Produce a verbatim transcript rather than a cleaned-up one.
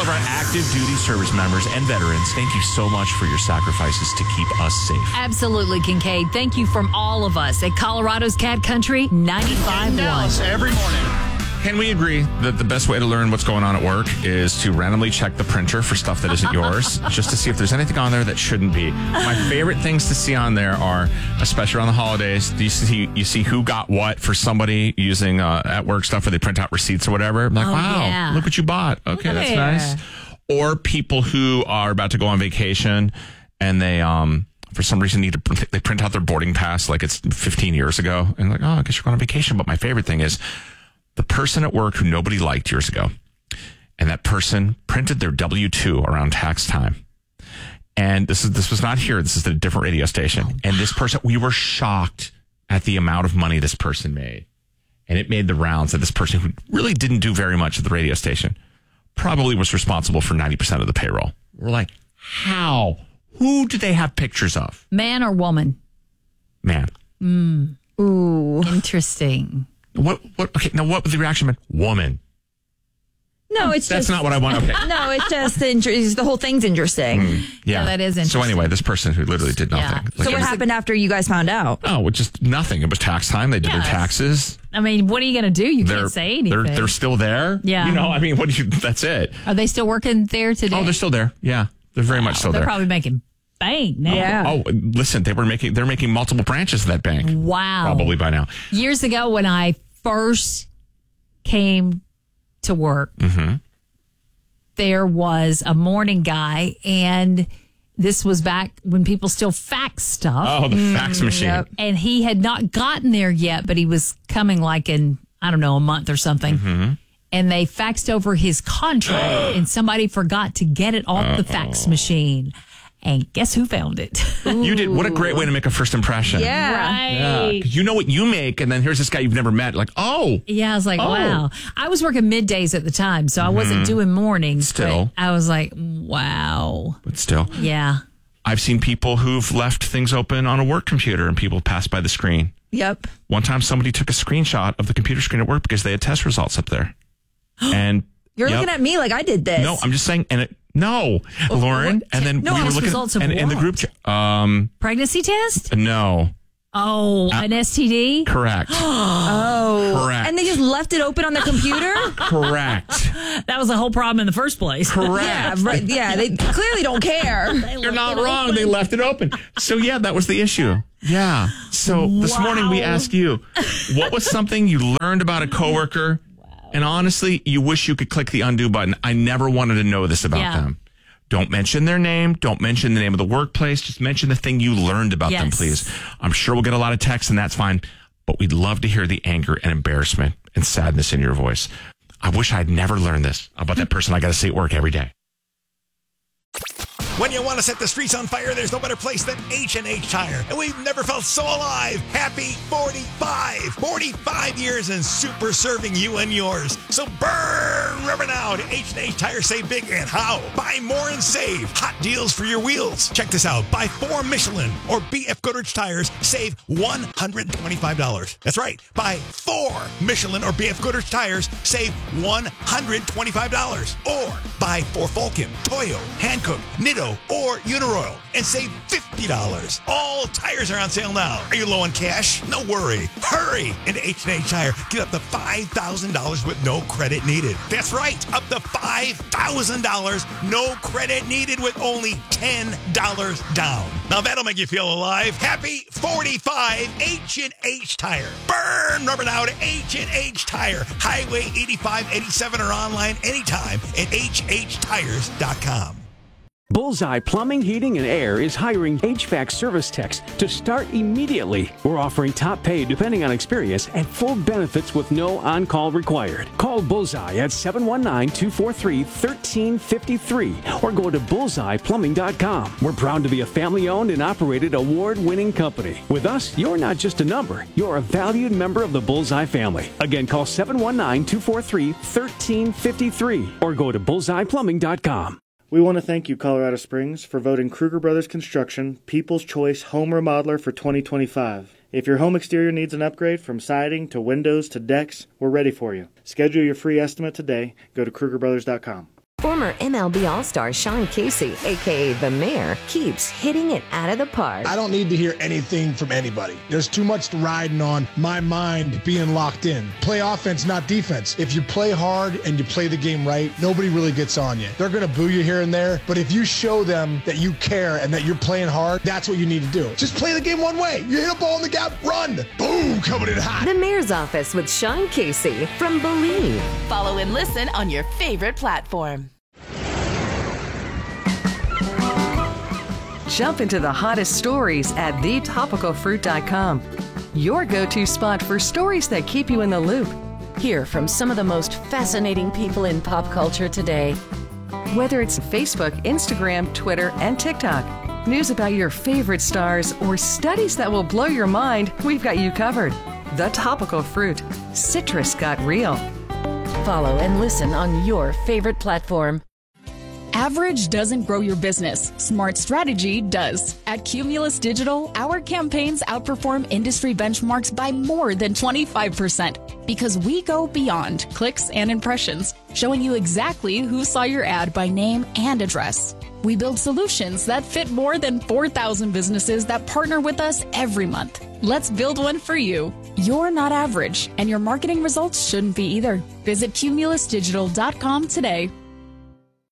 of our active duty service members and veterans, thank you so much for your sacrifices to keep us safe. Absolutely, Kincaid. Thank you from all of us at Colorado's Cat Country ninety-five point one. Every morning. Can we agree that the best way to learn what's going on at work is to randomly check the printer for stuff that isn't yours, just to see if there's anything on there that shouldn't be? My favorite things to see on there are, especially around the holidays, you see you see who got what for somebody using uh, at work stuff where they print out receipts or whatever. I'm like, oh, wow, yeah. look what you bought. Okay, Yeah. that's nice. Or people who are about to go on vacation and they um for some reason need to print, they print out their boarding pass like it's fifteen years ago and like, oh, I guess you're going on vacation. But my favorite thing is the person at work who nobody liked years ago, and that person printed their W two around tax time. And this is this was not here. This is at a different radio station. Oh, and this person, we were shocked at the amount of money this person made. And it made the rounds that this person who really didn't do very much at the radio station probably was responsible for ninety percent of the payroll. We're like, how? Who do they have pictures of? Man or woman? Man. Mm. Ooh. Interesting. What? What? Okay. Now, what was the reaction meant? Woman. No, it's That's just, not what I want. Okay. No, it's just the, inter- the whole thing's interesting. Mm, yeah. Yeah, that is So interesting. anyway, this person who literally did nothing. Yeah. Like, So what it was- happened after you guys found out? Oh, well, just nothing. It was tax time. They did Yes. their taxes. I mean, what are you going to do? You They're, can't say anything. They're, they're still there. Yeah. You know, I mean, what do you, that's it. Are they still working there today? Oh, they're still there. Yeah. They're very much still They're there. probably making bank now. Yeah. Oh, listen, they were making, they're making multiple branches of that bank. Wow. Probably by now. Years ago when I first came to work, Mm-hmm. there was a morning guy, and this was back when people still fax stuff. Oh, the fax machine. yep. And he had not gotten there yet, but he was coming like in, I don't know, a month or something. Mm-hmm. And they faxed over his contract, and somebody forgot to get it off the fax machine. And guess who found it? You did. What a great way to make a first impression. Yeah. Right. Because you know what you make, and then here's this guy you've never met. Like, oh. Yeah, I was like, Oh. wow. I was working middays at the time, so I wasn't doing mornings. but Still. I was like, wow. But still. Yeah. I've seen people who've left things open on a work computer and people pass by the screen. Yep. One time somebody took a screenshot of the computer screen at work because they had test results up there. And You're yep. looking at me like I did this. No, I'm just saying, and it, no, Lauren, what? and then No, we were test looking results of and in the what? group chat. Um, Pregnancy test? no, Oh, Uh, an S T D? correct, Oh. Correct. And they just left it open on their computer? correct, That was the whole problem in the first place. yeah, correct. right. Yeah, they clearly don't care. You're not wrong. They left it open. So yeah, that was the issue. Yeah. So this morning we Wow. asked you, what was something you learned about a coworker, and honestly, you wish you could click the undo button. I never wanted to know this about Yeah. them. Don't mention their name. Don't mention the name of the workplace. Just mention the thing you learned about them, Yes. please. I'm sure we'll get a lot of texts, and that's fine. But we'd love to hear the anger and embarrassment and sadness in your voice. I wish I'd never learned this about that person I got to see at work every day. When you want to set the streets on fire, there's no better place than H and H Tire. And we've never felt so alive. Happy forty-five. forty-five years in super serving you and yours. So burn rubber now to H and H Tire. Save big and how? Buy more and save. Hot deals for your wheels. Check this out. Buy four Michelin or B F Goodrich tires. Save one hundred twenty-five dollars. That's right. Buy four Michelin or B F Goodrich tires. Save one hundred twenty-five dollars. Or buy four Vulcan, Toyo, Hankook, Nitto, or Uniroyal and save fifty dollars. All tires are on sale now. Are you low on cash? No worry. Hurry into H and H Tire. Get up to five thousand dollars with no credit needed. That's right. Up to five thousand dollars. No credit needed with only ten dollars down. Now that'll make you feel alive. Happy forty-five. H and H Tire. Burn rubber now to H and H Tire. Highway eighty-five eighty-seven or online anytime at H H tires dot com. Bullseye Plumbing, Heating, and Air is hiring H V A C service techs to start immediately. We're offering top pay depending on experience and full benefits with no on-call required. Call Bullseye at seven one nine, two four three, one three five three or go to bullseye plumbing dot com. We're proud to be a family-owned and operated award-winning company. With us, you're not just a number. You're a valued member of the Bullseye family. Again, call seven one nine, two four three, one three five three or go to bullseye plumbing dot com. We want to thank you, Colorado Springs, for voting Kruger Brothers Construction People's Choice Home Remodeler for twenty twenty-five. If your home exterior needs an upgrade from siding to windows to decks, we're ready for you. Schedule your free estimate today. Go to Kruger Brothers dot com. Former M L B All-Star Sean Casey, a k a. The Mayor, keeps hitting it out of the park. I don't need to hear anything from anybody. There's too much riding on my mind being locked in. Play offense, not defense. If you play hard and you play the game right, nobody really gets on you. They're going to boo you here and there, but if you show them that you care and that you're playing hard, that's what you need to do. Just play the game one way. You hit a ball in the gap, run. Boom, coming in hot. The Mayor's Office with Sean Casey from Believe. Follow and listen on your favorite platform. Jump into the hottest stories at the topical fruit dot com. Your go-to spot for stories that keep you in the loop. Hear from some of the most fascinating people in pop culture today. Whether it's Facebook, Instagram, Twitter, and TikTok, news about your favorite stars, or studies that will blow your mind, we've got you covered. The Topical Fruit. Citrus got real. Follow and listen on your favorite platform. Average doesn't grow your business. Smart strategy does. At Cumulus Digital, our campaigns outperform industry benchmarks by more than twenty-five percent because we go beyond clicks and impressions, showing you exactly who saw your ad by name and address. We build solutions that fit more than four thousand businesses that partner with us every month. Let's build one for you. You're not average, and your marketing results shouldn't be either. Visit cumulus digital dot com today.